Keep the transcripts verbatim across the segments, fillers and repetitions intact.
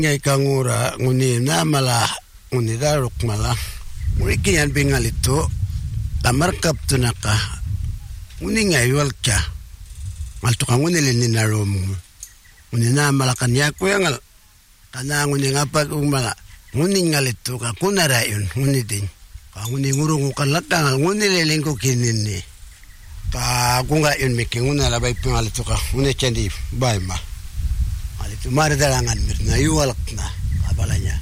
Ngay kangura nguni na mala nguni daruk mala nguni kiyan bingalito tamar kaptunaka nguni ngayual kya malto ka nguni lininarom nguni na mala kanya kuyangal kana nguni ngapag umala nguni ngalito ka kunarayon nguni din ka nguni ngurungu kalatang nguni lelengko kinini ta kunga yun miki nguni labay pingalito ka nguni chandi bayma itu mardalangan mirna yuwalak na kabalanya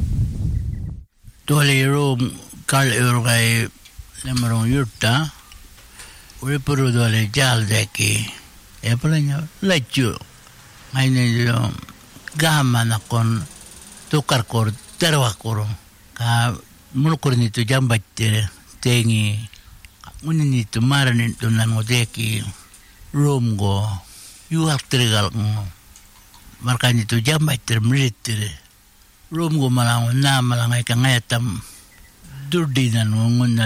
tole rom kal urgai lemrong yurta uri puru dole jal deki e palanya lechu aine yo gama na kon tukar kor terwa kor ka mulkur ni tu jambatte tengi uni ni tu maranin tu nango deki rom go yuwak trigal markanya tu jambai termeritir rum go malang na malang ay kangayatam durdinan nguna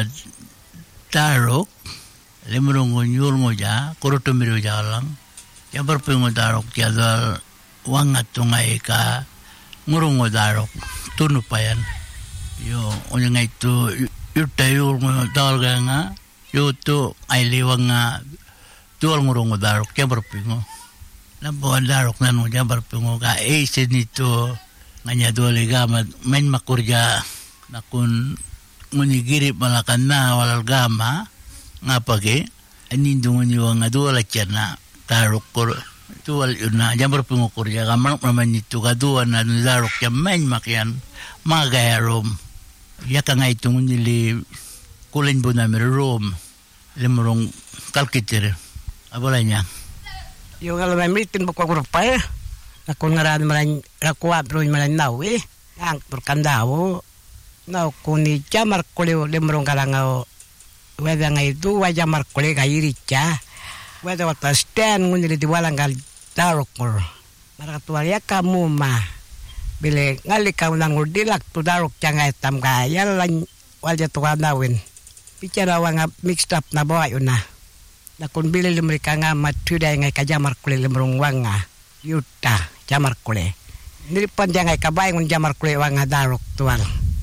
tarok lemrong nyul ngoja koroto miru jalang jambar pengo tarok jadal wangat tungai ka ngurung darok tunu payan yo onya ngai tu yutayu dal ganga yo tu ai liwanga tual ngurung darok jambar pengo Lampo darok na nung jambar pungo ka ese nito nganya dole gama main makurja na kun ngunigirip malakan na walal gama nga pagi anindong nyo nga duwala tiyan na darok ko duwal yun na jambar pungo kurja kamanok naman nito kaduwa na darok tiyan main makyan magayarom yaka nga itong nili kulin po namin rom limurong kalkitir abala niya yung alam ay mitin bukwagurupay ako nga rin malang rakuwa pero yung malang nawi ang turkandawo na kuni jamar kulio limrong kalangaw weda nga ito wa jamar kulio kairi cha weda wata stand ngunili diwalang kal darok mor marakatuwalya ka muma bile ngali ka unang urdilak tu darok cha nga itam ka yalan walya tu kanawin bicara wanga mixed up na bawa yun na na kun bili mereka nga matuday ngay ka jamar kule limrong wanga yuta jamar kule nilipan dia ngay kabay ngun jamar kule wanga darok tuwal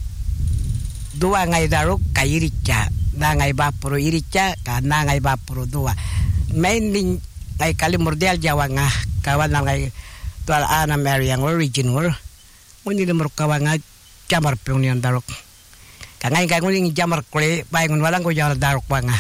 dua ngay darok ka iricha na ngay bapuro iricha ka na ngay bapuro dua main din ngay kalimordial jawa nga kawan na ngay tuwal ana mary ang original ngun nilimro kawanga jamar pyong niyan darok ka ngay ka ngun jamar kule bay ngun walang ko jamar darok wanga.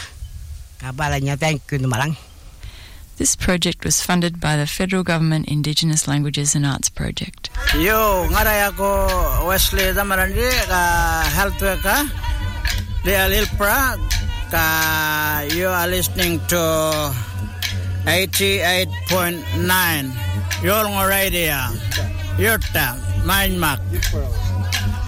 This project was funded by the Federal Government Indigenous Languages and Arts Project. Yo, ngaray ako Wesley Damarandi ka health worker di Alilpra ka you are listening to eighty-eight point nine Yolngo Radio Yurta Mindmak